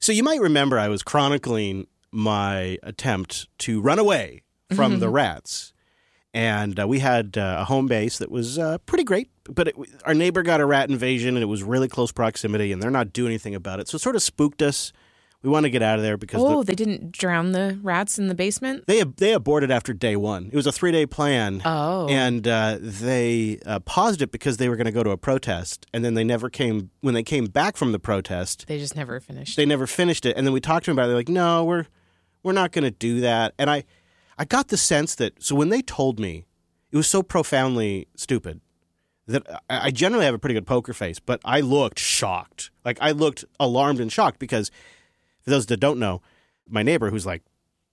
So you might remember I was chronicling my attempt to run away from the rats. And we had a home base that was pretty great. But our neighbor got a rat invasion, and it was really close proximity, and they're not doing anything about it. So it sort of spooked us. We want to get out of there because they didn't drown the rats in the basement? They aborted after day one. It was a 3-day plan. Oh. And they paused it because they were going to go to a protest. And then they never came. When they came back from the protest, They just never finished. they never finished it. And then we talked to them about it. They're like, no, we're not going to do that. And I got the sense that, so when they told me, it was so profoundly stupid that I generally have a pretty good poker face, but I looked shocked. Like, I looked alarmed and shocked because, for those that don't know, my neighbor, was like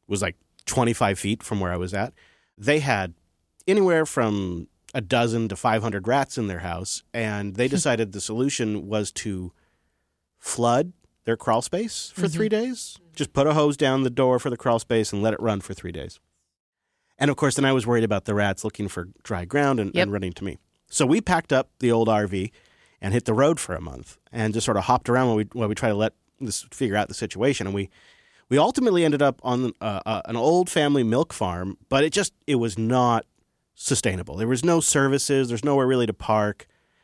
25 feet from where I was at, they had anywhere from a dozen to 500 rats in their house, and they decided the solution was to flood their crawl space for 3 days. Just put a hose down the door for the crawl space and let it run for 3 days. And, of course, then I was worried about the rats looking for dry ground and running to me. So we packed up the old RV and hit the road for a month and just sort of hopped around while we try to figure out the situation. And we ultimately ended up on an old family milk farm, but it was not sustainable. There was no services. There's nowhere really to park.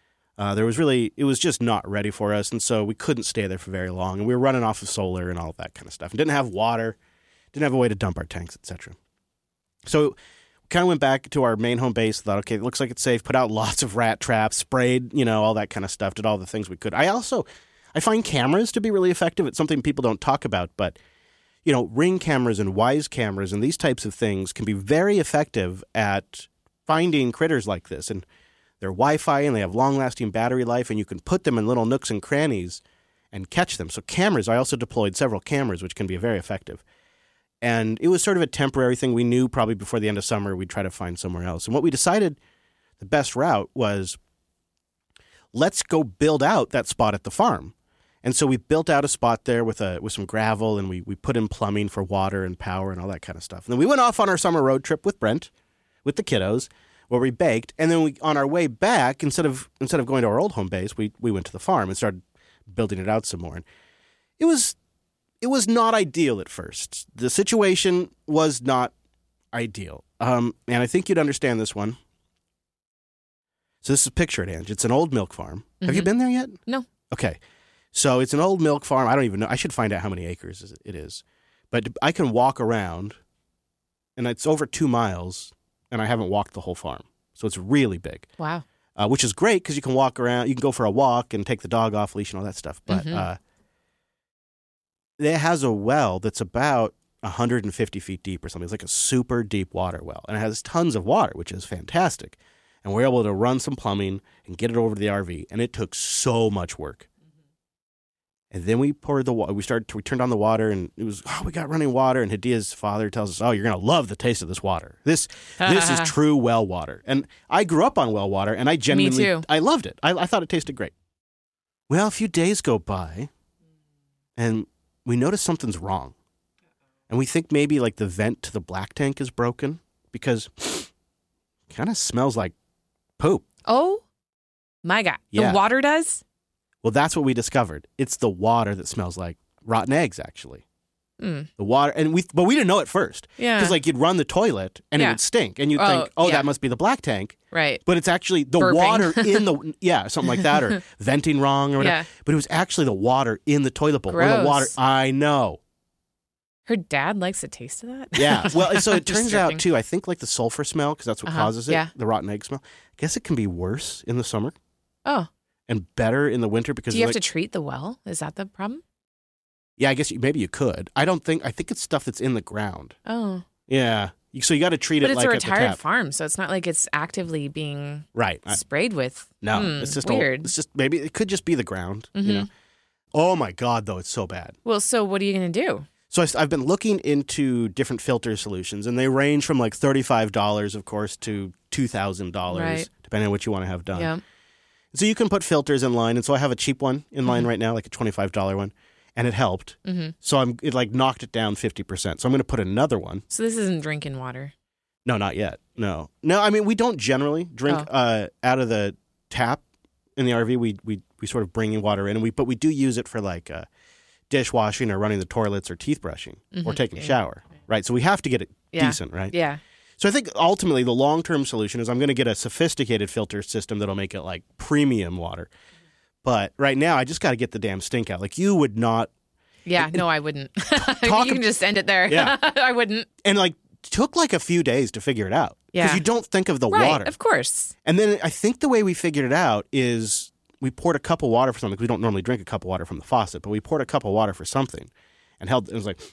It was just not ready for us. And so we couldn't stay there for very long. And we were running off of solar and all of that kind of stuff. And didn't have water, didn't have a way to dump our tanks, etc. So we kind of went back to our main home base, thought, okay, it looks like it's safe, put out lots of rat traps, sprayed, all that kind of stuff, did all the things we could. I find cameras to be really effective. It's something people don't talk about, but, Ring cameras and Wyze cameras and these types of things can be very effective at finding critters like this. And they're Wi-Fi and they have long-lasting battery life, and you can put them in little nooks and crannies and catch them. So cameras, I also deployed several cameras, which can be very effective. And it was sort of a temporary thing. We knew probably before the end of summer we'd try to find somewhere else. And what we decided the best route was, let's go build out that spot at the farm. And so we built out a spot there with some gravel, and we put in plumbing for water and power and all that kind of stuff. And then we went off on our summer road trip with Brent, with the kiddos, where we baked. And then on our way back, instead of going to our old home base, we went to the farm and started building it out some more. And it was not ideal at first. The situation was not ideal. And I think you'd understand this one. So this is a picture at Ange. It's an old milk farm. Have you been there yet? No. Okay. So it's an old milk farm. I don't even know. I should find out how many acres it is. But I can walk around, and it's over 2 miles, and I haven't walked the whole farm. So it's really big. Wow. Which is great because you can walk around. You can go for a walk and take the dog off leash and all that stuff. But it has a well that's about 150 feet deep or something. It's like a super deep water well. And it has tons of water, which is fantastic. And we're able to run some plumbing and get it over to the RV. And it took so much work. And then we poured the water. We turned on the water, and it was, we got running water. And Hadia's father tells us, you're going to love the taste of this water. This is true well water. And I grew up on well water, and I genuinely, Me too. I loved it. I thought it tasted great. Well, a few days go by, and we notice something's wrong. And we think maybe like the vent to the black tank is broken because it kind of smells like poop. Oh, my God. Yeah. The water does? Well, that's what we discovered. It's the water that smells like rotten eggs, actually. The water, but we didn't know at first. Yeah. Because you'd run the toilet and it would stink, and you'd think, that must be the black tank. Right. But it's actually the Burping. water in the something like that, or venting wrong or whatever. Yeah. But it was actually the water in the toilet bowl. Or the Gross. water. I know. Her dad likes the taste of that? Yeah. Well, so it turns out Disturbing. too. I think like the sulfur smell, because that's what causes it. Yeah. The rotten egg smell. I guess it can be worse in the summer Oh. and better in the winter because Do you have to treat the well? Is that the problem? Yeah, I guess maybe you could. I think it's stuff that's in the ground. Oh. Yeah. So you got to treat But it it's like a at the retired tap. farm, so it's not like it's actively being Right. sprayed with. No, it's just weird. It's just maybe it could just be the ground. You know. Oh my God, though, it's so bad. Well, so what are you going to do? So I've been looking into different filter solutions, and they range from like $35, of course, to $2,000, Right. depending on what you want to have done. Yeah. So you can put filters in line, and so I have a cheap one in line right now, like a $25 one, and it helped. So it like knocked it down 50%. So I'm going to put another one. So this isn't drinking water. No, not yet. No. I mean, we don't generally drink out of the tap in the RV. We sort of bring in water in, but we do use it for like dishwashing or running the toilets or teeth brushing or taking a shower, right? So we have to get it decent, right? Yeah. So I think ultimately the long-term solution is I'm going to get a sophisticated filter system that'll make it like premium water. But right now I just got to get the damn stink out. Like you would not. Yeah, no, I wouldn't. You can just end it there. Yeah. I wouldn't. And like took like a few days to figure it out. Because Yeah. you don't think of the Right, water. of course. And then I think the way we figured it out is we poured a cup of water for something. 'Cause we don't normally drink a cup of water from the faucet, but we poured a cup of water for something and held it. It was like,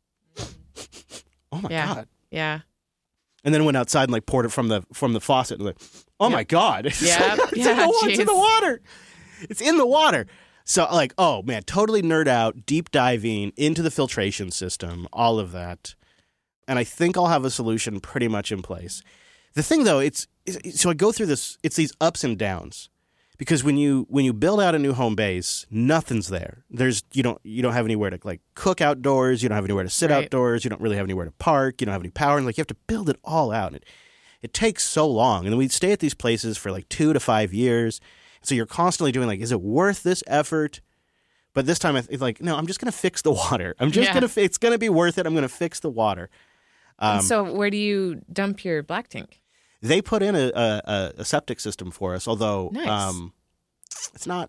oh my Yeah. God. Yeah. And then went outside and like poured it from the faucet and like, oh my God. It's, Yeah. it's, Yeah, in it's in the jeez. water. It's in the water. So like, oh man, totally nerd out, deep diving into the filtration system, all of that. And I think I'll have a solution pretty much in place. The thing though, so I go through this, it's these ups and downs. Because when you build out a new home base, nothing's there. You don't have anywhere to like cook outdoors. You don't have anywhere to sit Right. outdoors. You don't really have anywhere to park. You don't have any power, and like you have to build it all out. And it takes so long. And then we'd stay at these places for like 2 to 5 years. So you're constantly doing like, is it worth this effort? But this time it's like, no, I'm just going to fix the water. I'm just Yeah. going to. It's going to be worth it. I'm going to fix the water. And so where do you dump your black tank? They put in a septic system for us, although Nice. it's not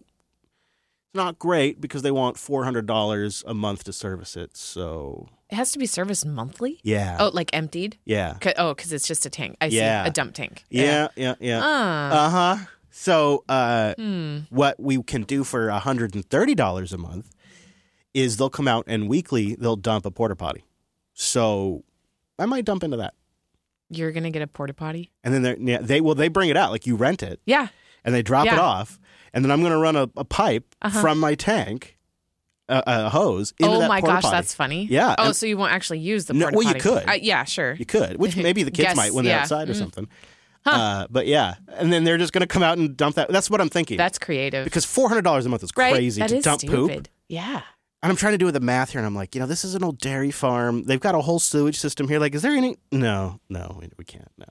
great because they want $400 a month to service it. So It has to be serviced monthly? yeah, Oh, like emptied? yeah, Because it's just a tank. I see. Yeah. A dump tank. yeah. Ah. So what we can do for $130 a month is they'll come out and weekly they'll dump a porta potty. So I might dump into that. You're going to get a porta potty? And then they bring it out like you rent it. Yeah. And they drop it Yeah. off, and then I'm going to run a pipe from my tank, a hose, into Oh that my porta gosh, potty. that's funny. Yeah, Oh, and- so you won't actually use the No, porta well, you potty? could. Yeah, sure. You could, which maybe the kids Guess, might when they're yeah. outside or something. But yeah, and then they're just going to come out and dump that. That's what I'm thinking. That's creative. Because $400 a month is right? crazy That to is dump stupid. poop. Yeah. And I'm trying to do the math here, and I'm like, this is an old dairy farm. They've got a whole sewage system here. Like, is there any? No, we can't. No.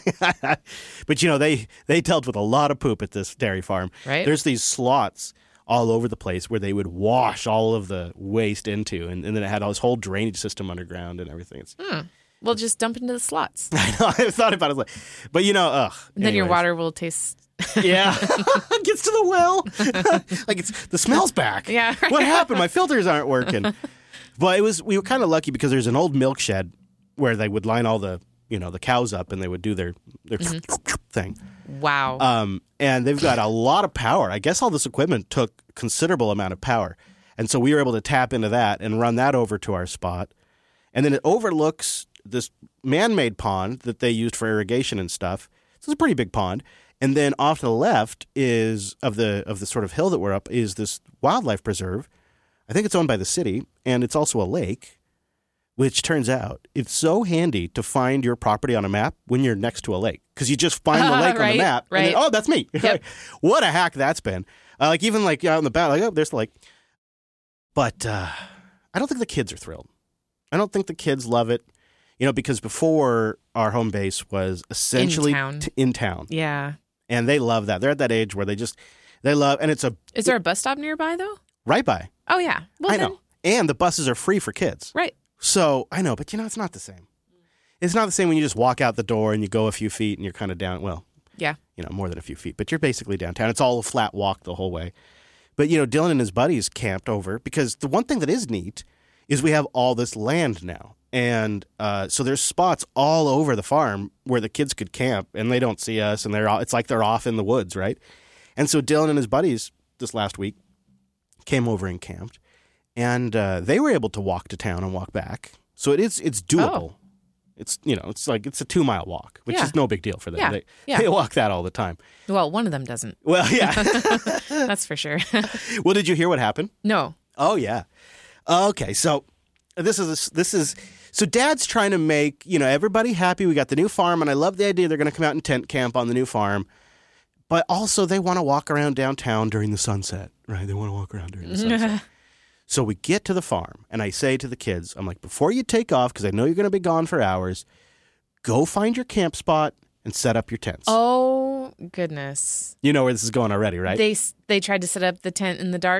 But they dealt with a lot of poop at this dairy farm. Right. There's these slots all over the place where they would wash all of the waste into, and then it had this whole drainage system underground and everything. It's, Well, just dump into the slots. I know, I thought about it, like, but And then your anyways. water will taste. Yeah, gets to the well. Like the smell's back. Yeah. What happened? My filters aren't working. But we were kind of lucky because there's an old milk shed where they would line all the cows up and they would do their thing. Wow. And they've got a lot of power. I guess all this equipment took considerable amount of power. And so we were able to tap into that and run that over to our spot. And then it overlooks this man-made pond that they used for irrigation and stuff. So it's a pretty big pond. And then off to the left is of the sort of hill that we're up is this wildlife preserve. I think it's owned by the city, and it's also a lake, which turns out it's so handy to find your property on a map when you're next to a lake. Because you just find the lake on Right, the map, and then, right. oh, that's me. Yep. What a hack that's been. Like even like out in the back, like, oh, there's the lake. But I don't think the kids are thrilled. I don't think the kids love it. Because before our home base was essentially in town. Yeah. And they love that. They're at that age where they love, and it's Is there a bus stop nearby, though? right by. Oh, yeah. Well, I then, know. And the buses are free for kids. right. So I know, but it's not the same. It's not the same when you just walk out the door and you go a few feet and you're kind of down. Well, Yeah. more than a few feet, but you're basically downtown. It's all a flat walk the whole way. But, Dylan and his buddies camped over because the one thing that is neat is we have all this land now. And so there's spots all over the farm where the kids could camp and they don't see us and it's like they're off in the woods, right? And so Dylan and his buddies this last week came over and camped and they were able to walk to town and walk back. So it's doable. Oh. It's it's like it's a 2-mile walk, which Yeah. is no big deal for them. Yeah. Yeah. They walk that all the time. Well, one of them doesn't. Well, yeah. That's for sure. Well, did you hear what happened? No. Oh yeah. Okay, so this is so Dad's trying to make everybody happy. We got the new farm, and I love the idea they're going to come out and tent camp on the new farm. But also, they want to walk around downtown during the sunset, right? They want to walk around during the sunset. So we get to the farm, and I say to the kids, I'm like, before you take off, because I know you're going to be gone for hours, go find your camp spot and set up your tents. Oh, goodness. You know where this is going already, right? They tried to set up the tent in the dark?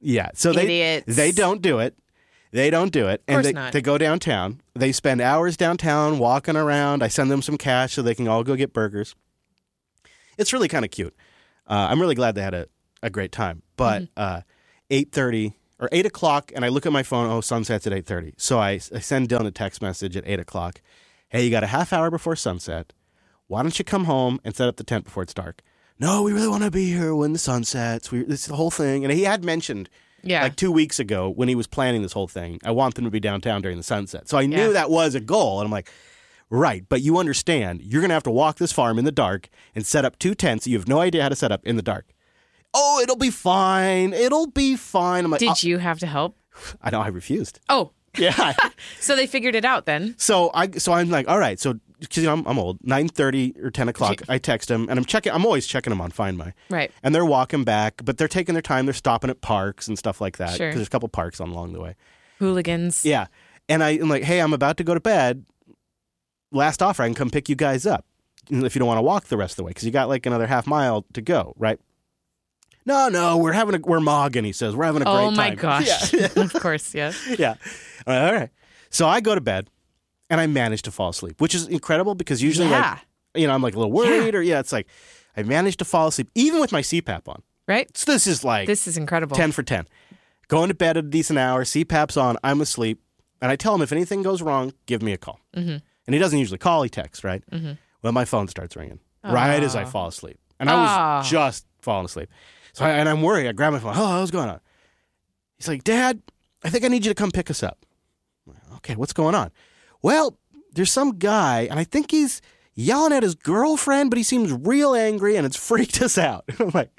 Yeah. So Idiots. they don't do it. They don't do it. Of course And not. they go downtown. They spend hours downtown walking around. I send them some cash so they can all go get burgers. It's really kind of cute. I'm really glad they had a great time. But 8:30 or 8 o'clock, and I look at my phone. Oh, sunset's at 8:30. So I send Dylan a text message at 8 o'clock. Hey, you got a half hour before sunset. Why don't you come home and set up the tent before it's dark? No, we really want to be here when the sun sets. This is the whole thing. And he had mentioned like 2 weeks ago when he was planning this whole thing, I want them to be downtown during the sunset. So I knew that was a goal. And I'm like, right, but you understand, you're going to have to walk this farm in the dark and set up 2 tents you have no idea how to set up in the dark. Oh, it'll be fine. It'll be fine. I'm like, Did you have to help? I know, I refused. Oh. Yeah. So they figured it out then. So I'm like, all right. So because I'm old, 9:30 or 10 o'clock, I text them and I'm always checking them on Find My. Right. And they're walking back, but they're taking their time. They're stopping at parks and stuff like that. Sure. Because there's a couple parks along the way. Hooligans. Yeah. And I'm like, hey, I'm about to go to bed. Last offer, I can come pick you guys up if you don't want to walk the rest of the way because you got like another half mile to go, right? No, we're mogging, he says. We're having a great time. Oh, my gosh. Yeah. Of course, yes. Yeah. All right. So I go to bed and I manage to fall asleep, which is incredible because usually like, I'm like a little worried or it's like I managed to fall asleep even with my CPAP on. Right? So this is incredible. 10 for 10. Going to bed at a decent hour, CPAP's on, I'm asleep, and I tell him if anything goes wrong, give me a call. Mm-hmm. And he doesn't usually call, he texts, right? Mm-hmm. Well, my phone starts ringing right as I fall asleep. And I was just falling asleep. So I'm worried. I grab my phone. Oh, what's going on? He's like, Dad, I think I need you to come pick us up. Okay, what's going on? Well, there's some guy, and I think he's yelling at his girlfriend, but he seems real angry, and it's freaked us out. I'm like,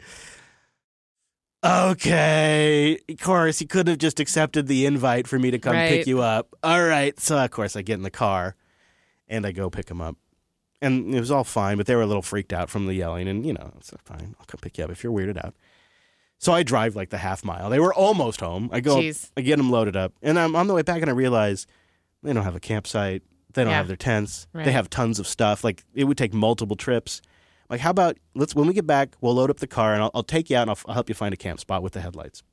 okay. Of course, he could have just accepted the invite for me to come pick you up. All right. So, of course, I get in the car, and I go pick him up. And it was all fine, but they were a little freaked out from the yelling. And, it's fine. I'll come pick you up if you're weirded out. So I drive like the half mile. They were almost home. I go, I get them loaded up. And I'm on the way back and I realize they don't have a campsite. They don't have their tents. Right. They have tons of stuff. Like it would take multiple trips. Like how about when we get back, we'll load up the car and I'll take you out and I'll help you find a camp spot with the headlights.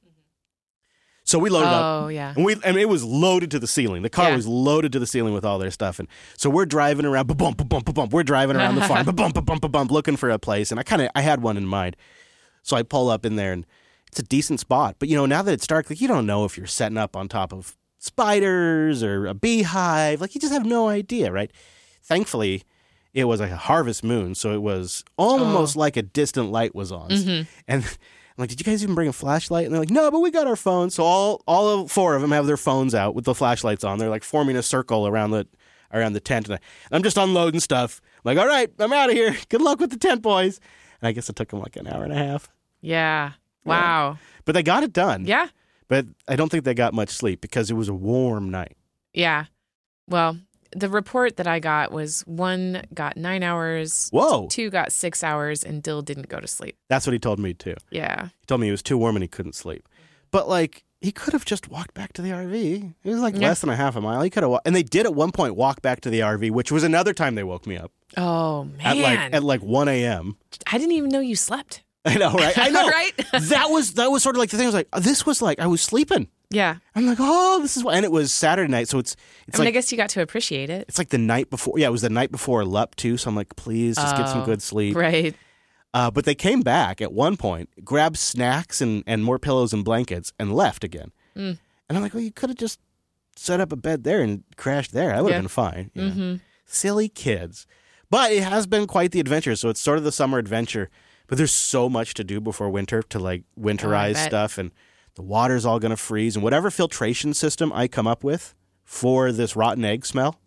So we loaded up. Oh, yeah. And it was loaded to the ceiling. The car was loaded to the ceiling with all their stuff. And so we're driving around, ba-bump, ba-bump, ba-bump. We're driving around the farm, ba-bump, ba-bump, ba-bump, looking for a place. And I had one in mind. So I pull up in there and it's a decent spot. But, now that it's dark, like you don't know if you're setting up on top of spiders or a beehive. Like you just have no idea, right? Thankfully, it was like a harvest moon. So it was almost like a distant light was on. Mm-hmm. And I'm like, did you guys even bring a flashlight? And they're like, no, but we got our phones. So all 4 of them have their phones out with the flashlights on. They're like forming a circle around the tent. And I'm just unloading stuff. I'm like, all right, I'm out of here. Good luck with the tent, boys. And I guess it took them like an hour and a half. Yeah. Wow. But they got it done. Yeah. But I don't think they got much sleep because it was a warm night. Yeah. Well, the report that I got was 1 got 9 hours. Whoa. 2 got 6 hours, and Dill didn't go to sleep. That's what he told me, too. Yeah. He told me it was too warm and he couldn't sleep. But, like, he could have just walked back to the RV. It was, like, less than a half a mile. He could have and they did at one point walk back to the RV, which was another time they woke me up. Oh, man. At 1 a.m. I didn't even know you slept. I know, right? I know. Right? That was sort of like the thing. I was like, this was like, I was sleeping. Yeah. I'm like, oh, this is why. And it was Saturday night, so it's like, I guess you got to appreciate it. It's like the night before. Yeah, it was the night before LUP too. So I'm like, please just get some good sleep. Right. But they came back at one point, grabbed snacks and more pillows and blankets, and left again. Mm. And I'm like, well, you could have just set up a bed there and crashed there. That would have been fine. Mm-hmm. Silly kids. But it has been quite the adventure. So it's sort of the summer adventure. But there's so much to do before winter to like winterize stuff, and the water's all going to freeze. And whatever filtration system I come up with for this rotten egg smell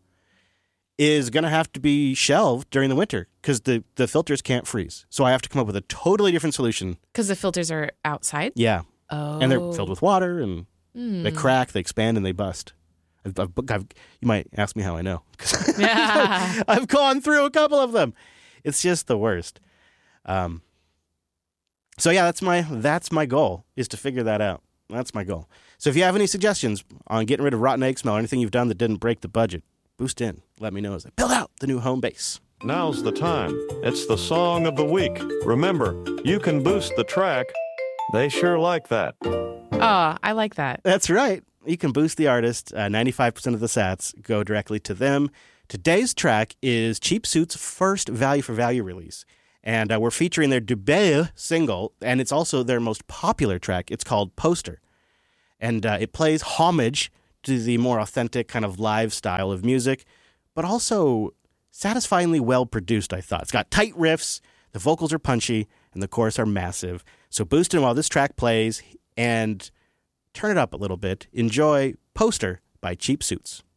is going to have to be shelved during the winter because the filters can't freeze. So I have to come up with a totally different solution. Because the filters are outside? Yeah. Oh. And they're filled with water, and they crack, they expand, and they bust. You might ask me how I know. Because I've gone through a couple of them. It's just the worst. So yeah, that's my goal, is to figure that out. That's my goal. So if you have any suggestions on getting rid of rotten egg smell or anything you've done that didn't break the budget, boost in. Let me know as I build out the new home base. Now's the time. It's the song of the week. Remember, you can boost the track They sure like that. Oh, I like that. That's right. You can boost the artist. 95% of the sats go directly to them. Today's track is Cheap Suits' first value-for-value release. And we're featuring their debut single, and it's also their most popular track. It's called Poster. And it plays homage to the more authentic kind of live style of music, but also satisfyingly well-produced, I thought. It's got tight riffs, the vocals are punchy, and the chorus are massive. So boost it while this track plays, and turn it up a little bit. Enjoy Poster by Cheap Suits.